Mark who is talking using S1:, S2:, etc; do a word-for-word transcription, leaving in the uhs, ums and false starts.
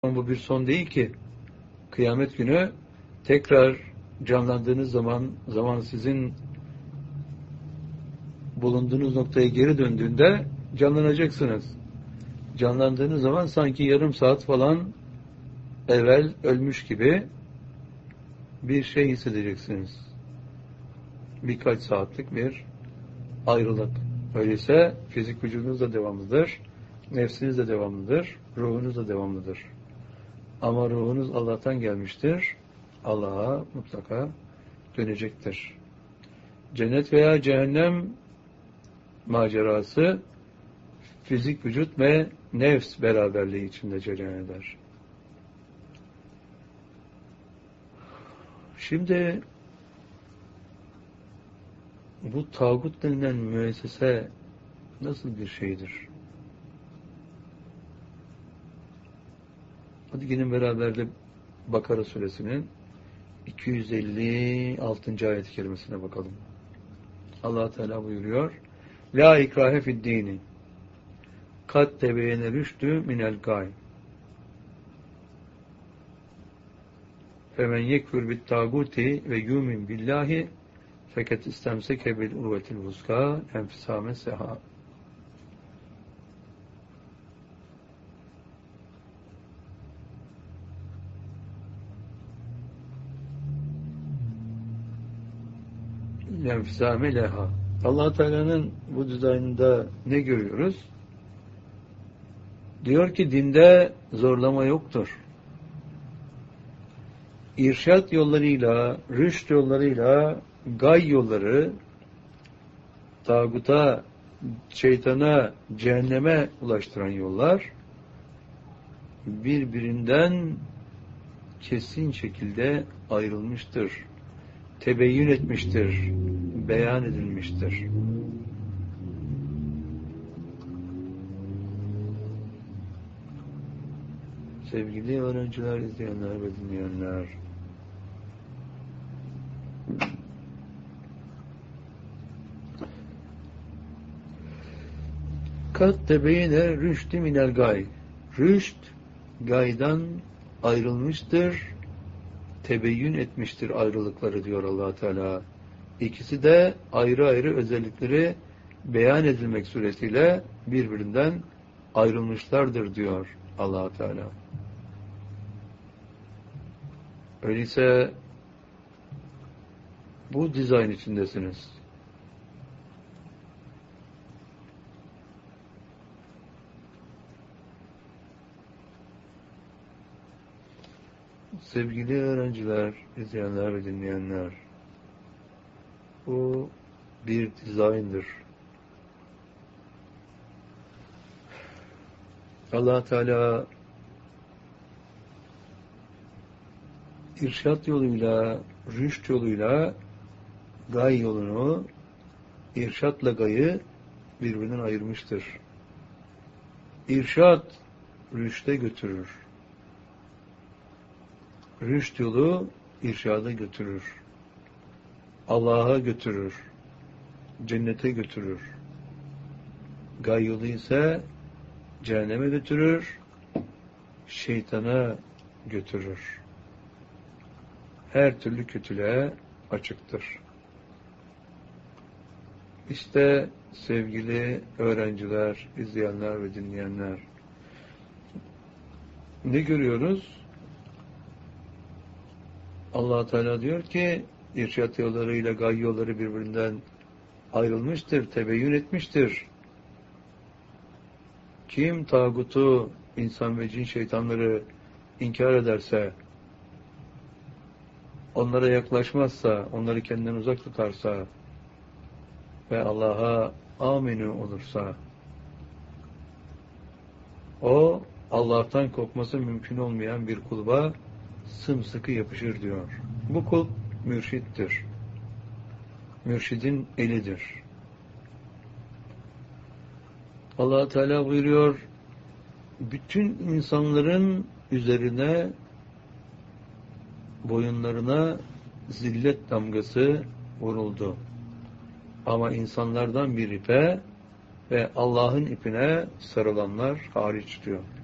S1: Bu bir son değil ki. Kıyamet günü tekrar canlandığınız zaman, zaman sizin bulunduğunuz noktaya geri döndüğünde canlanacaksınız. Canlandığınız zaman sanki yarım saat falan evvel ölmüş gibi bir şey hissedeceksiniz. Birkaç saatlik bir ayrılık. Öyleyse fizik vücudunuz da devamlıdır, nefsiniz de devamlıdır, ruhunuz da devamlıdır. Ama ruhunuz Allah'tan gelmiştir. Allah'a mutlaka dönecektir. Cennet veya cehennem macerası fizik vücut ve nefs beraberliği içinde cereyan eder. Şimdi bu tağut denilen müessese nasıl bir şeydir? Hadi gelin beraber de Bakara suresinin iki yüz elli altıncı ayet-i kerimesine bakalım. Allah Teala buyuruyor: La ikrahe fid dini kad tebeyene rüştü minel gay femen yekfur bit tağuti ve yumin billahi feket istemseke bil urvetil vuska enfisame seha. Enfisame leha. Allah Teala'nın bu dizaynında ne görüyoruz? Diyor ki dinde zorlama yoktur. İrşad yollarıyla, rüşt yollarıyla, gay yolları, tağuta, şeytana, cehenneme ulaştıran yollar birbirinden kesin şekilde ayrılmıştır. Tebeyyün etmiştir, beyan edilmiştir. Sevgili öğrenciler, izleyenler ve dinleyenler, kat tebeyine rüştü minel gay. Rüşt, gaydan ayrılmıştır, tebeyyün etmiştir ayrılıkları diyor Allah Teala. İkisi de ayrı ayrı özellikleri beyan edilmek suretiyle birbirinden ayrılmışlardır diyor Allah Teala. Öyleyse bu dizayn içindesiniz. Sevgili öğrenciler, izleyenler ve dinleyenler, bu bir dizayndır. Allah Teala irşat yoluyla, rüşt yoluyla gay yolunu, irşatla gayı birbirinden ayırmıştır. İrşat rüşte götürür. Rüşt yolu irşada götürür. Allah'a götürür. Cennete götürür. Gay yolu ise cehenneme götürür. Şeytana götürür. Her türlü kötülüğe açıktır. İşte sevgili öğrenciler, izleyenler ve dinleyenler, ne görüyoruz? Allah Teala diyor ki irşat yollarıyla gay yolları birbirinden ayrılmıştır, tebeyyün etmiştir. Kim tağutu, insan ve cin şeytanları inkar ederse, onlara yaklaşmazsa, onları kendinden uzak tutarsa ve Allah'a amenü olursa, o Allah'tan kopması mümkün olmayan bir kulba sımsıkı yapışır diyor. Bu kul mürşittir. Mürşidin elidir. Allah Teala buyuruyor, bütün insanların üzerine, boyunlarına zillet damgası vuruldu. Ama insanlardan bir ipe ve Allah'ın ipine sarılanlar hariç diyor.